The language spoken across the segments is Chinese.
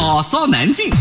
早扫南京。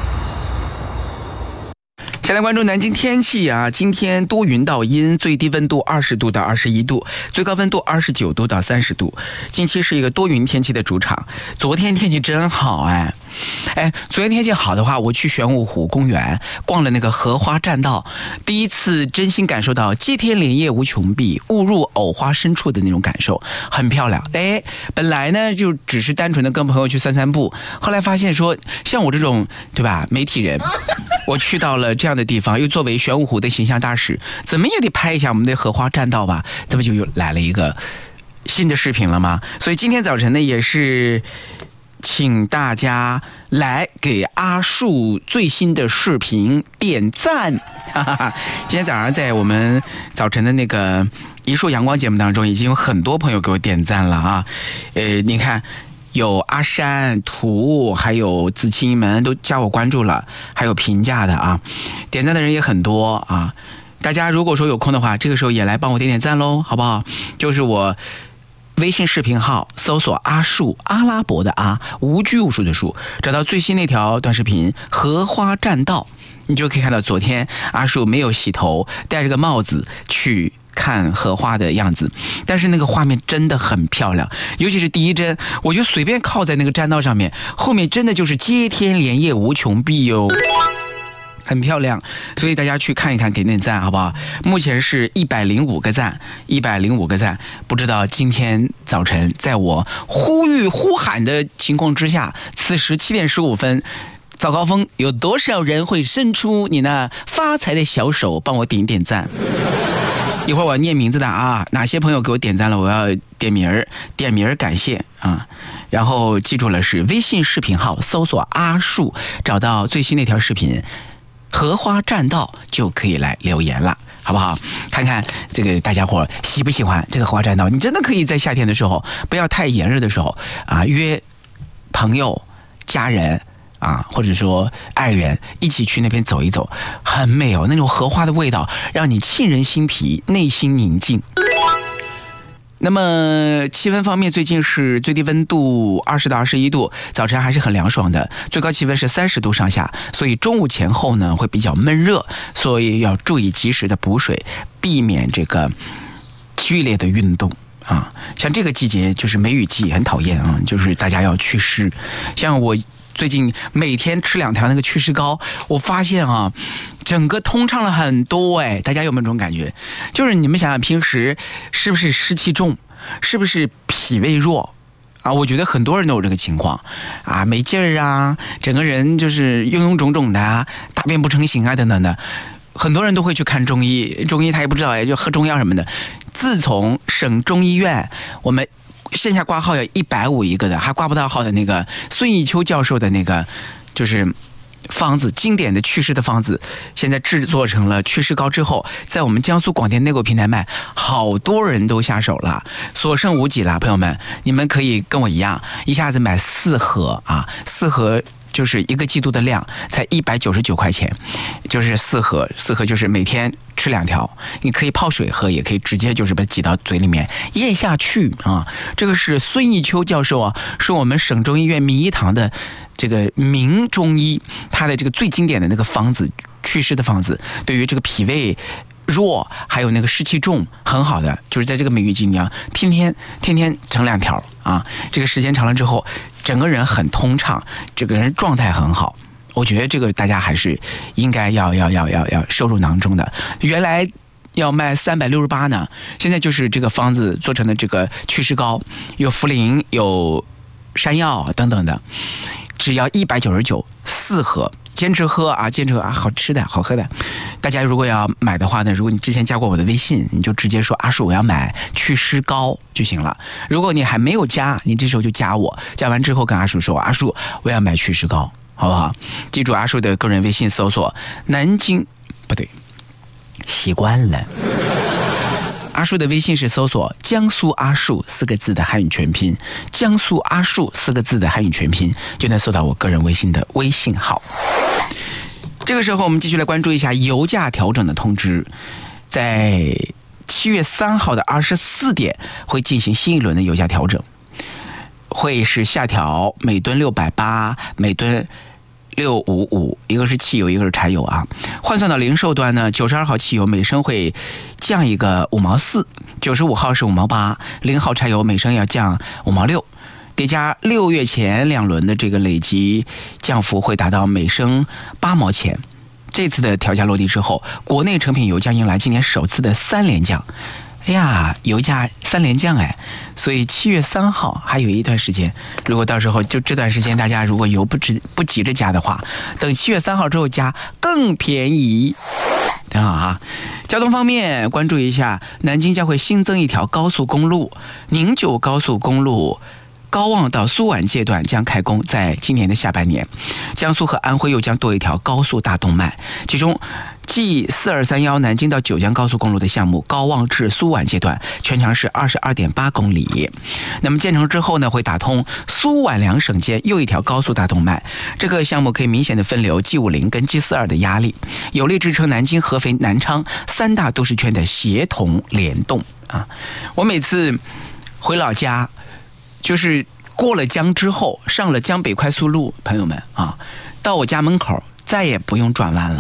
先来关注南京天气啊，今天多云到阴，最低温度20度到21度，最高温度29度到30度。近期是一个多云天气的主场。昨天天气真好昨天天气好的话，我去玄武湖公园逛了那个荷花栈道，第一次真心感受到接天莲叶无穷碧，误入藕花深处的那种感受，很漂亮。本来呢就只是单纯的跟朋友去散散步，后来发现说像我这种对吧媒体人，我去到了这样的地方，又作为玄武湖的形象大使，怎么也得拍一下我们的荷花栈道吧，这不就又来了一个新的视频了吗？所以今天早晨呢也是请大家来给阿树最新的视频点赞。今天早上在我们早晨的那个一束阳光节目当中，已经有很多朋友给我点赞了啊。你看有阿山、图，还有子清们都加我关注了，还有评价的啊，点赞的人也很多啊。大家如果说有空的话，这个时候也来帮我点点赞喽，好不好？就是我微信视频号搜索阿树，阿拉伯的阿，无拘无束的束，找到最新那条短视频荷花栈道，你就可以看到昨天阿树没有洗头，戴着个帽子去看荷花的样子，但是那个画面真的很漂亮，尤其是第一帧，我就随便靠在那个栈道上面，后面真的就是接天莲叶无穷碧哟，很漂亮，所以大家去看一看，点点赞好不好？目前是105个赞，105个赞。不知道今天早晨在我呼吁呼喊的情况之下，此时7点15分，早高峰有多少人会伸出你那发财的小手帮我点点赞？一会儿我要念名字的啊，哪些朋友给我点赞了，我要点名儿感谢啊。然后记住了，是微信视频号搜索阿树，找到最新那条视频荷花栈道就可以来留言了，好不好？看看这个大家伙喜不喜欢这个荷花栈道。你真的可以在夏天的时候，不要太炎热的时候啊，约朋友家人啊，或者说爱人一起去那边走一走，很美哦，那种荷花的味道让你沁人心脾，内心宁静。那么气温方面，最近是最低温度20到21度，早晨还是很凉爽的，最高气温是30度上下，所以中午前后呢会比较闷热，所以要注意及时的补水，避免这个剧烈的运动啊。像这个季节就是梅雨季，很讨厌啊，就是大家要祛湿。像我最近每天吃2条那个祛湿膏，我发现啊，整个通畅了很多大家有没有这种感觉？就是你们想想，平时是不是湿气重，是不是脾胃弱啊？我觉得很多人都有这个情况啊，没劲儿啊，整个人就是臃臃肿肿的啊，大便不成形啊等等的。很多人都会去看中医，中医他也不知道就喝中药什么的。自从省中医院我们线下挂号有150一个的，还挂不到号的那个孙艺秋教授的那个就是方子，经典的祛湿的方子，现在制作成了祛湿膏之后，在我们江苏广电内购平台卖，好多人都下手了，所剩无几了。朋友们，你们可以跟我一样，一下子买4盒啊，4盒就是1个季度的量，才199块钱，就是4盒就是每天吃2条，你可以泡水喝，也可以直接就是把它挤到嘴里面咽下去啊。这个是孙艺秋教授啊，是我们省中医院名医堂的这个名中医，他的这个最经典的那个方子，祛湿的方子，对于这个脾胃弱还有那个湿气重很好的，就是在这个梅雨季你要天天盛2条啊，这个时间长了之后，整个人很通畅，这个人状态很好。我觉得这个大家还是应该要收入囊中的。原来要卖368呢，现在就是这个方子做成的这个祛湿膏，有茯苓，有山药等等的，只要199 4盒。坚持喝啊，好吃的好喝的。大家如果要买的话呢，如果你之前加过我的微信，你就直接说阿树我要买祛湿膏就行了。如果你还没有加，你这时候就加我，加完之后跟阿树说，阿树我要买祛湿膏，好不好？记住阿树的个人微信搜索南京，不对，习惯了。阿树的微信是搜索江苏阿树4个字的汉语全拼，江苏阿树4个字的汉语全拼，就能搜到我个人微信的微信号。这个时候我们继续来关注一下油价调整的通知，在7月3号的24点会进行新一轮的油价调整。 会是下调每吨680，每吨655，一个是汽油，一个是柴油啊。换算到零售端呢，92号汽油每升会降一个5毛4，95号是5毛8，0号柴油每升要降5毛6，叠加6月前2轮的这个累计降幅会达到每升8毛钱。这次的调价落地之后，国内成品油价迎来今年首次的3连降。哎呀，油价3连降哎，所以7月3号还有一段时间，如果到时候就这段时间大家如果油不急着加的话，等7月3号之后加更便宜，挺好啊。交通方面关注一下，南京将会新增一条高速公路，宁九高速公路高望到苏皖界段将开工，在今年的下半年。江苏和安徽又将多一条高速大动脉，其中G4231南京到九江高速公路的项目高望至苏皖界段全长是22.8公里。那么建成之后呢，会打通苏皖两省间又一条高速大动脉。这个项目可以明显的分流 G50 跟 G42的压力，有力支撑南京、合肥、南昌3大都市圈的协同联动啊！我每次回老家，就是过了江之后，上了江北快速路，朋友们啊，到我家门口再也不用转弯了。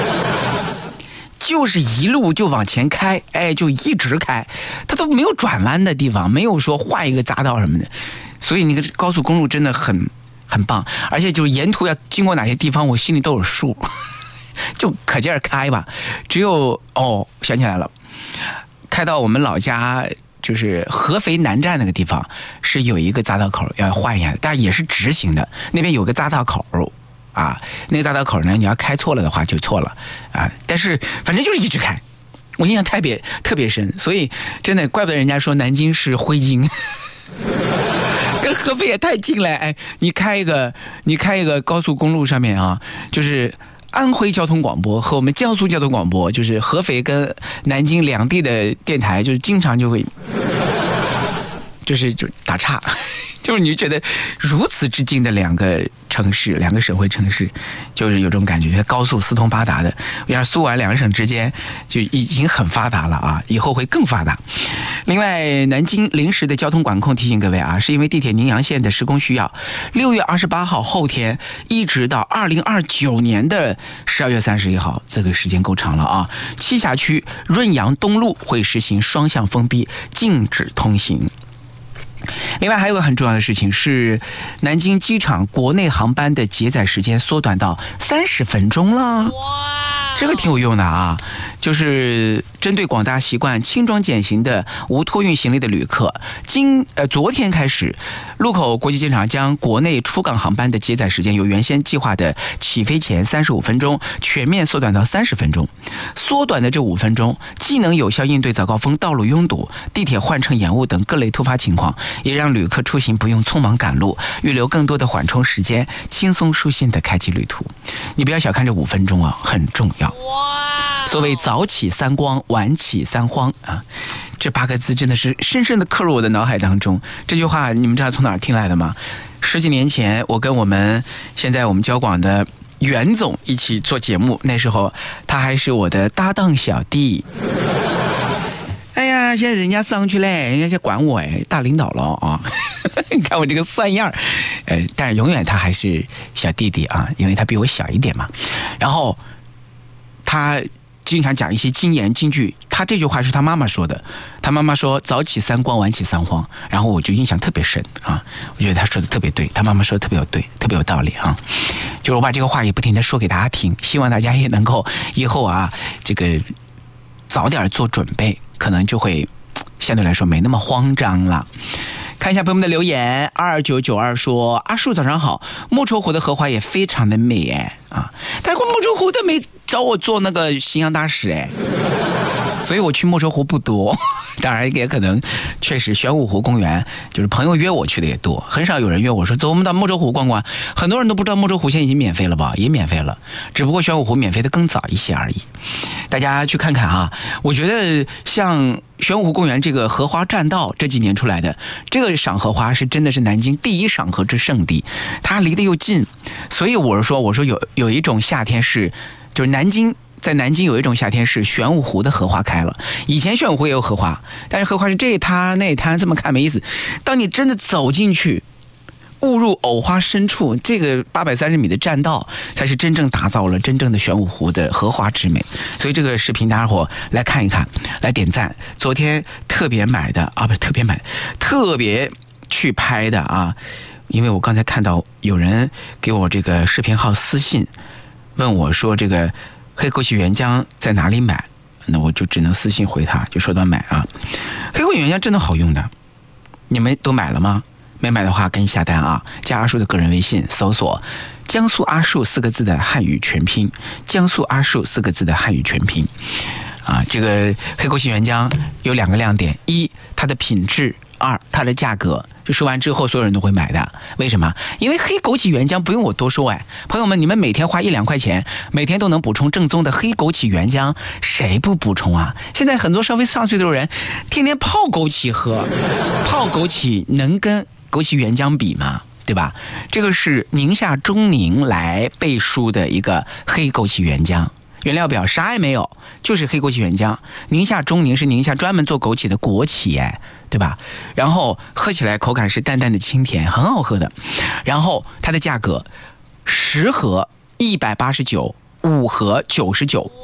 就是一路就往前开，哎，就一直开，它都没有转弯的地方，没有说换一个匝道什么的，所以那个高速公路真的很棒，而且就是沿途要经过哪些地方，我心里都有数，就可劲儿开吧。只有想起来了，开到我们老家就是合肥南站那个地方是有一个匝道口要换一下，但也是直行的，那边有个匝道口。啊，那个匝道口呢，你要开错了的话就错了啊！但是反正就是一直开，我印象特别深，所以真的怪不得人家说南京是灰烬，跟合肥也太近了。哎，你开一个高速公路上面啊，就是安徽交通广播和我们江苏交通广播，就是合肥跟南京两地的电台，就是经常就会就打岔。就是你觉得如此之近的两个城市，两个省会城市，就是有这种感觉，高速四通八达的。要是苏皖两个省之间就已经很发达了啊，以后会更发达。另外，南京临时的交通管控提醒各位啊，是因为地铁宁阳线的施工需要，6月28号后天一直到2029年的12月31号，这个时间够长了啊。栖霞区润阳东路会实行双向封闭，禁止通行。另外还有个很重要的事情是，南京机场国内航班的接载时间缩短到30分钟了。这个挺有用的啊，就是针对广大习惯轻装简行的无托运行李的旅客，昨天开始，禄口国际机场将国内出港航班的接载时间由原先计划的起飞前35分钟全面缩短到30分钟。缩短的这5分钟，既能有效应对早高峰道路拥堵、地铁换乘延误等各类突发情况，也让旅客出行不用匆忙赶路，预留更多的缓冲时间，轻松舒心的开启旅途。你不要小看这5分钟啊，很重要。所谓早起3光，晚起3慌啊，这8个字真的是深深的刻入我的脑海当中。这句话你们知道从哪儿听来的吗？10几年前，我跟现在我们交广的袁总一起做节目，那时候他还是我的搭档小弟。哎呀，现在人家上去嘞，人家在管我哎，大领导了啊！你看我这个算样，但是永远他还是小弟弟啊，因为他比我小一点嘛。然后他经常讲一些金言金句，他这句话是他妈妈说的，他妈妈说早起3光，晚起3慌，然后我就印象特别深啊，我觉得他说的特别对，他妈妈说的特别有对，特别有道理啊。就是我把这个话也不停的说给大家听，希望大家也能够以后啊，这个早点做准备，可能就会相对来说没那么慌张了。看一下朋友们的留言，2992说：阿树早上好，莫愁湖的荷花也非常的美哎啊，但是莫愁湖都没找我做那个形象大使哎，所以我去莫愁湖不多。当然也可能确实玄武湖公园就是朋友约我去的也多，很少有人约我说走我们到莫愁湖逛逛。很多人都不知道莫愁湖现在已经免费了吧，也免费了，只不过玄武湖免费的更早一些而已。大家去看看啊，我觉得像玄武湖公园这个荷花栈道这几年出来的这个赏荷花是真的是南京第一赏荷之圣地，它离得又近，所以我说有一种夏天是就是在南京有一种夏天是玄武湖的荷花开了。以前玄武湖也有荷花，但是荷花是这一摊那一摊，这么看没意思。当你真的走进去， 误入藕花深处，这个830米的栈道才是真正打造了真正的玄武湖的荷花之美。所以这个视频大家伙来看一看，来点赞。昨天特别买的啊，不是特别买，特别去拍的啊，因为我刚才看到有人给我这个视频号私信问我说这个黑枸杞原浆在哪里买，那我就只能私信回他，就说他买啊。黑枸杞原浆真的好用的，你们都买了吗？没买的话赶紧下单啊，加阿树的个人微信，搜索江苏阿树4个字的汉语全拼，江苏阿树4个字的汉语全拼啊。这个黑枸杞原浆有2个亮点，一它的品质，二它的价格。就说完之后所有人都会买的，为什么？因为黑枸杞原浆不用我多说哎，朋友们，你们每天花1-2块钱，每天都能补充正宗的黑枸杞原浆，谁不补充啊？现在很多稍微上岁数的人天天泡枸杞喝，泡枸杞能跟枸杞原浆比吗？对吧？这个是宁夏中宁来背书的一个黑枸杞原浆，原料表啥也没有，就是黑枸杞原浆。宁夏中宁是宁夏专门做枸杞的国企哎，对吧？然后喝起来口感是淡淡的清甜，很好喝的。然后它的价格10盒189，5盒99。